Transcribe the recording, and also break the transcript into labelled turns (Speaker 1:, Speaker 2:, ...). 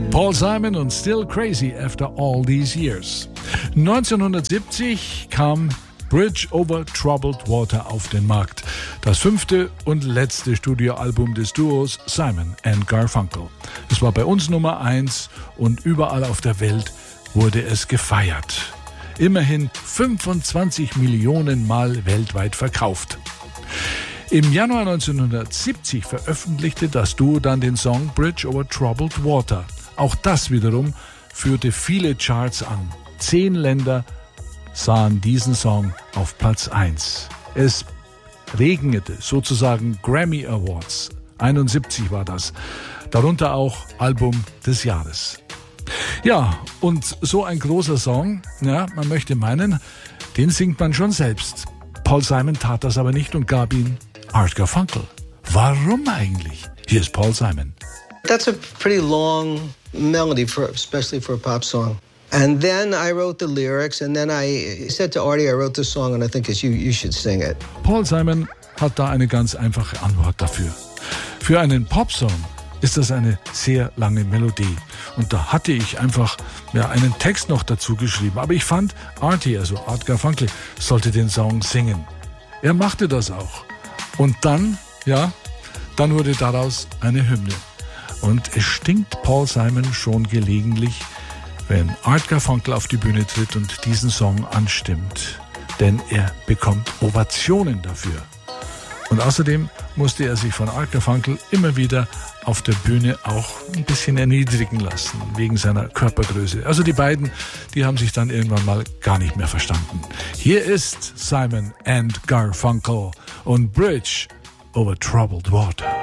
Speaker 1: Paul Simon und Still Crazy After All These Years. 1970 kam Bridge Over Troubled Water auf den Markt. Das 5. und letzte Studioalbum des Duos Simon & Garfunkel. Es war bei uns Nummer 1 und überall auf der Welt wurde es gefeiert. Immerhin 25 Millionen Mal weltweit verkauft. Im Januar 1970 veröffentlichte das Duo dann den Song Bridge Over Troubled Water. Auch das wiederum führte viele Charts an. 10 Länder sahen diesen Song auf Platz 1. Es regnete sozusagen Grammy Awards. 71 war das. Darunter auch Album des Jahres. Ja, und so ein großer Song, ja, man möchte meinen, den singt man schon selbst. Paul Simon tat das aber nicht und gab ihn Art Garfunkel. Warum eigentlich? Hier ist Paul Simon.
Speaker 2: That's a pretty long melody, especially for a pop song. And then I wrote the lyrics, and then I said to Artie, I wrote this song, and I think you should sing it.
Speaker 1: Paul Simon hat da eine ganz einfache Antwort dafür. Für einen Popsong ist das eine sehr lange Melodie. Und da hatte ich einfach einen Text noch dazu geschrieben. Aber ich fand, Artie, also Art Garfunkel, sollte den Song singen. Er machte das auch. Und dann wurde daraus eine Hymne. Und es stinkt Paul Simon schon gelegentlich, wenn Art Garfunkel auf die Bühne tritt und diesen Song anstimmt. Denn er bekommt Ovationen dafür. Und außerdem musste er sich von Art Garfunkel immer wieder auf der Bühne auch ein bisschen erniedrigen lassen, wegen seiner Körpergröße. Also die beiden, die haben sich dann irgendwann mal gar nicht mehr verstanden. Hier ist Simon & Garfunkel und Bridge Over Troubled Water.